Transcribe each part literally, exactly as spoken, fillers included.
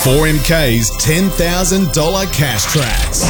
four M K's ten thousand dollars cash tracks.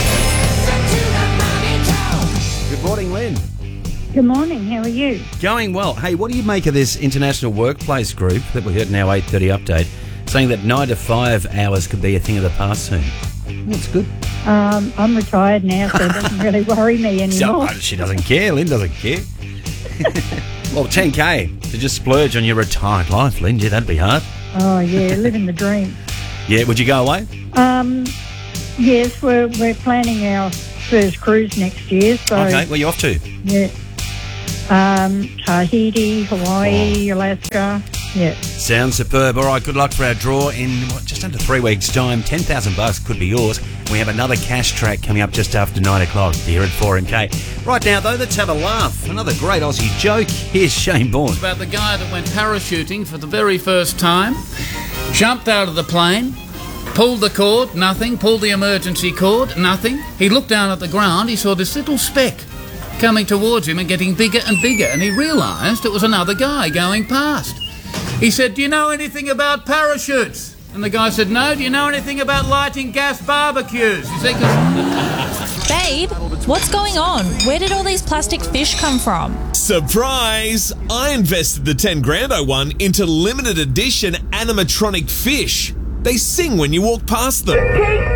Good morning, Lynn. Good morning, how are you? Going well. Hey, what do you make of this international workplace group that we heard in our eight thirty update saying that nine to five hours could be a thing of the past soon? That's good. Um, I'm retired now, so it doesn't really worry me anymore. So, she doesn't care. Lynn doesn't care. Well, ten K to just splurge on your retired life, Lynn. Yeah, that'd be hard. Oh, yeah, living the dream. Yeah, would you go away? Um, yes, we're, we're planning our first cruise next year. So, okay, where are you off to? Yeah. Um, Tahiti, Hawaii, oh. Alaska. Yeah. Sounds superb. All right, good luck for our draw in what, just under three weeks' time. ten thousand bucks could be yours. We have another cash track coming up just after nine o'clock here at four M K. Right now, though, let's have a laugh. Another great Aussie joke. Here's Shane Bourne. It's about the guy that went parachuting for the very first time, jumped out of the plane, pulled the cord, nothing, pulled the emergency cord, nothing. He looked down at the ground, he saw this little speck coming towards him and getting bigger and bigger, and he realised it was another guy going past. He said, "Do you know anything about parachutes?" And the guy said, "No. Do you know anything about lighting gas barbecues?" You see, 'cause Babe, what's going on? Where did all these plastic fish come from? Surprise! I invested the ten grand I won into limited edition animatronic fish. They sing when you walk past them.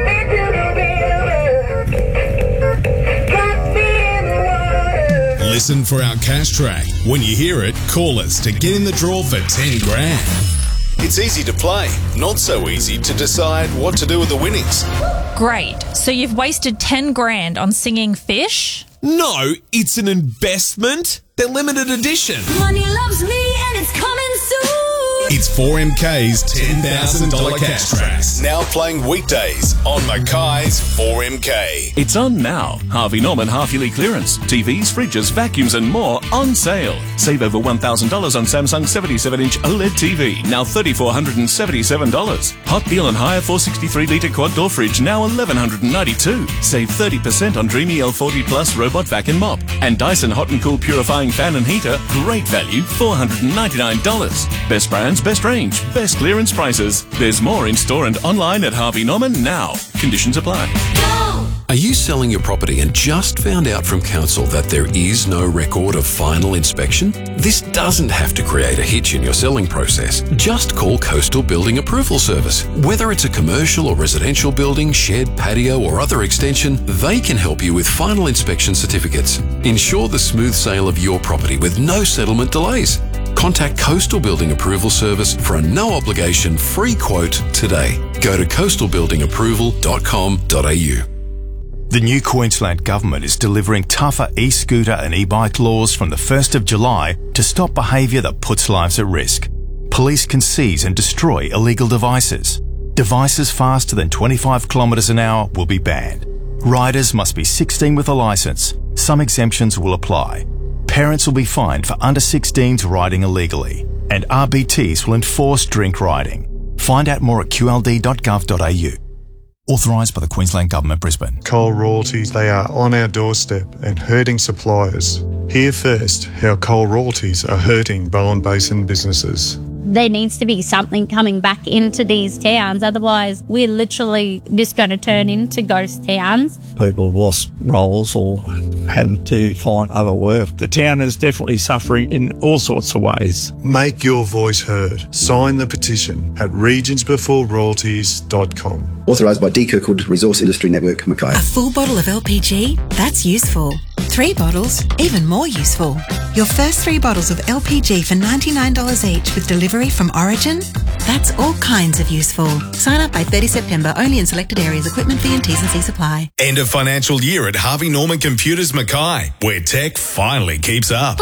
Listen for our cash track. When you hear it, call us to get in the draw for ten grand. It's easy to play, not so easy to decide what to do with the winnings. Great. So you've wasted ten grand on singing fish? No, it's an investment. They're limited edition. Money loves me and it's coming soon. It's four M K's ten thousand dollars cash tracks. Now playing weekdays on Mackay's four M K. It's on now. Harvey Norman half-yearly clearance. T Vs, fridges, vacuums and more on sale. Save over one thousand dollars on Samsung seventy-seven inch OLED T V, now three thousand four hundred seventy-seven dollars. Hot deal on higher four hundred sixty-three litre quad door fridge, now one thousand one hundred ninety-two dollars. Save thirty percent on Dreamy L forty Plus robot vac and mop. And Dyson Hot and Cool purifying fan and heater, great value, four hundred ninety-nine dollars. Best brands, best range, best clearance prices. There's more in store and online at Harvey Norman now. Conditions apply. Are you selling your property and just found out from council that there is no record of final inspection? This doesn't have to create a hitch in your selling process. Just call Coastal Building Approval Service. Whether it's a commercial or residential building, shed, patio or other extension, they can help you with final inspection certificates. Ensure the smooth sale of your property with no settlement delays. Contact Coastal Building Approval Service for a no-obligation free quote today. Go to coastal building approval dot com dot a u. The new Queensland Government is delivering tougher e-scooter and e-bike laws from the first of July to stop behaviour that puts lives at risk. Police can seize and destroy illegal devices. Devices faster than twenty-five kilometres an hour will be banned. Riders must be sixteen with a licence. Some exemptions will apply. Parents will be fined for under sixteens riding illegally. And R B Ts will enforce drink riding. Find out more at q l d dot gov dot a u. Authorised by the Queensland Government, Brisbane. Coal royalties, they are on our doorstep and hurting suppliers. Hear first how coal royalties are hurting Bowen Basin businesses. There needs to be something coming back into these towns, otherwise we're literally just going to turn into ghost towns. People have lost roles or had to find other work. The town is definitely suffering in all sorts of ways. Make your voice heard. Sign the petition at regions before royalties dot com. Authorised by D Kirkwood Resource Industry Network, Mackay. A full bottle of L P G? That's useful. Three bottles? Even more useful. Your first three bottles of L P G for ninety-nine dollars each with delivery from Origin? That's all kinds of useful. Sign up by thirtieth September, only in selected areas. Equipment fee and T's and C's apply. End of financial year at Harvey Norman Computers Mackay, where tech finally keeps up.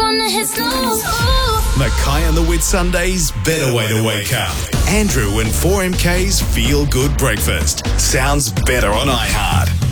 Mackay and the Whitsundays, better way to wake up. Andrew and four M K's Feel Good Breakfast. Sounds better on iHeart.